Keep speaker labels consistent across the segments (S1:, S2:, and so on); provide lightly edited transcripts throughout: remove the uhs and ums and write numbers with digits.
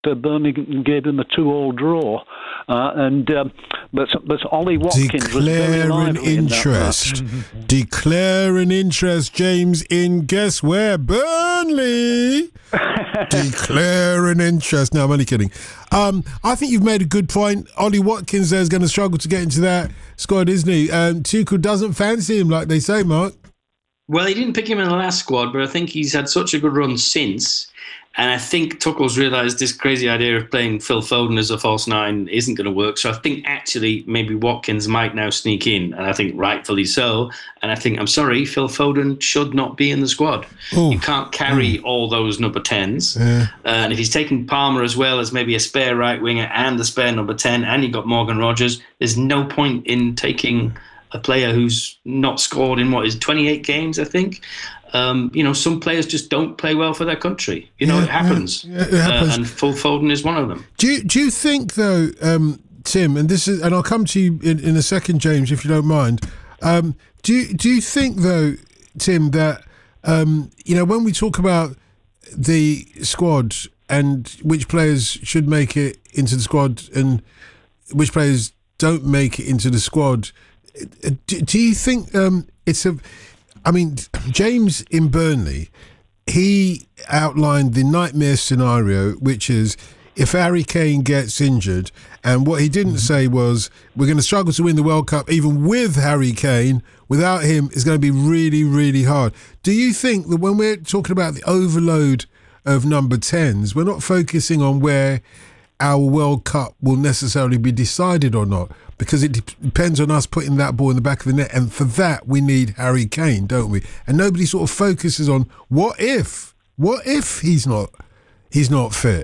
S1: Burnley gave them a 2-2 draw. But Ollie Watkins was very lively in that match.
S2: Declare an interest, James, in guess where? Burnley! Declare an interest. No, I'm only kidding. I think you've made a good point. Ollie Watkins there is going to struggle to get into that squad, isn't he? Tuchel doesn't fancy him, like they say, Mark.
S3: Well, he didn't pick him in the last squad, but I think he's had such a good run since. And I think Tuchel's realised this crazy idea of playing Phil Foden as a false nine isn't going to work. So I think actually maybe Watkins might now sneak in, and I think rightfully so. And I think, I'm sorry, Phil Foden should not be in the squad. You can't carry all those number 10s. Yeah. And if he's taking Palmer as well as maybe a spare right winger and the spare number 10, and you've got Morgan Rogers, there's no point in taking a player who's not scored in 28 games, I think. Some players just don't play well for their country. It happens. Yeah, it happens. And Phil Foden is one of them.
S2: Do you think though, Tim, and I'll come to you in a second, James, if you don't mind. Do you think though, Tim, that when we talk about the squad and which players should make it into the squad and which players don't make it into the squad, do you think it's a... I mean, James in Burnley, he outlined the nightmare scenario, which is if Harry Kane gets injured, and what he didn't say was we're going to struggle to win the World Cup even with Harry Kane. Without him, it's going to be really, really hard. Do you think that when we're talking about the overload of number 10s, we're not focusing on where our World Cup will necessarily be decided or not? Because it depends on us putting that ball in the back of the net. And for that, we need Harry Kane, don't we? And nobody sort of focuses on what if he's not fit?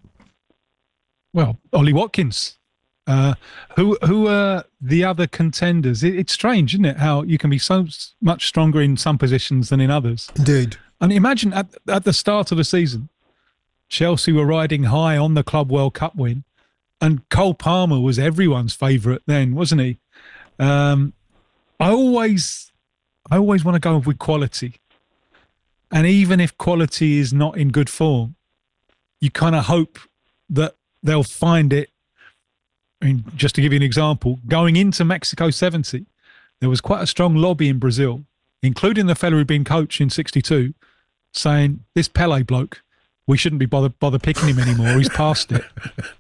S4: Well, Ollie Watkins. Who are the other contenders? It's strange, isn't it, how you can be so much stronger in some positions than in others.
S2: Indeed.
S4: And imagine at the start of the season, Chelsea were riding high on the Club World Cup win. And Cole Palmer was everyone's favourite then, wasn't he? I always want to go with quality. And even if quality is not in good form, you kind of hope that they'll find it. I mean, just to give you an example, going into Mexico 70, there was quite a strong lobby in Brazil, including the fellow who'd been coach in 62, saying, this Pele bloke, we shouldn't be bother picking him anymore. He's past it,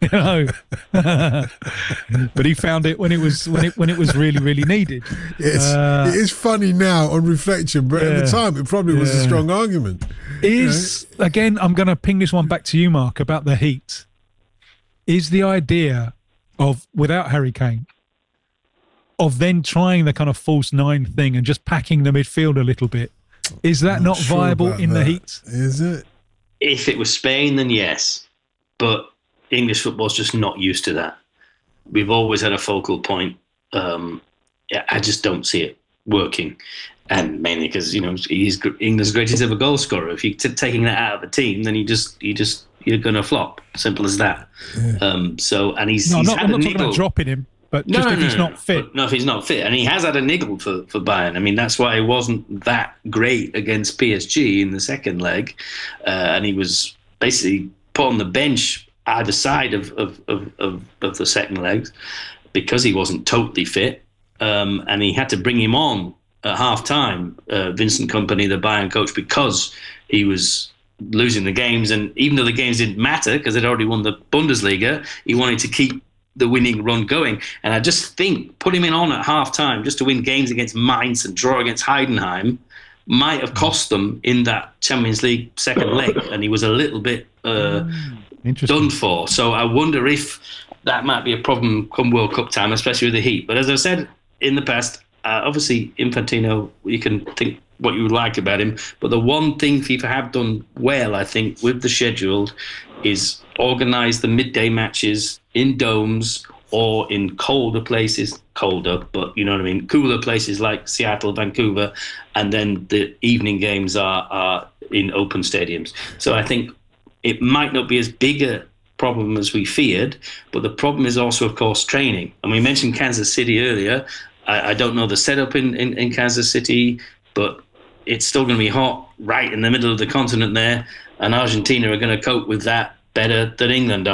S4: But he found it when it was really, really needed.
S2: It is funny now on reflection, but at the time it probably was a strong argument.
S4: Again, I'm going to ping this one back to you, Mark, about the heat. Is the idea of, without Harry Kane, of then trying the kind of false nine thing and just packing the midfield a little bit, is that not viable in the heat?
S2: Is it?
S3: If it was Spain, then yes. But English football's just not used to that. We've always had a focal point. I just don't see it working. And mainly because, he's England's greatest ever goal scorer. If you're taking that out of the team, then you're going to flop. Simple as that. Yeah.
S4: I'm not talking about dropping him. But just if he's not fit.
S3: If he's not fit. And he has had a niggle for Bayern. I mean, that's why he wasn't that great against PSG in the second leg. And he was basically put on the bench either side of the second leg because he wasn't totally fit. And he had to bring him on at half-time, Vincent Kompany, the Bayern coach, because he was losing the games. And even though the games didn't matter because they'd already won the Bundesliga, he wanted to keep the winning run going. And I just think putting him on at half-time just to win games against Mainz and draw against Heidenheim might have cost them in that Champions League second leg. And he was a little bit done for. So I wonder if that might be a problem come World Cup time, especially with the heat. But as I've said in the past, obviously Infantino, you can think what you would like about him. But the one thing FIFA have done well, I think, with the schedule is organise the midday matches in domes or in colder places, but you know what I mean, cooler places like Seattle, Vancouver, and then the evening games are in open stadiums. So I think it might not be as big a problem as we feared, but the problem is also, of course, training. And we mentioned Kansas City earlier. I don't know the setup in Kansas City, but it's still going to be hot right in the middle of the continent there, and Argentina are going to cope with that better than England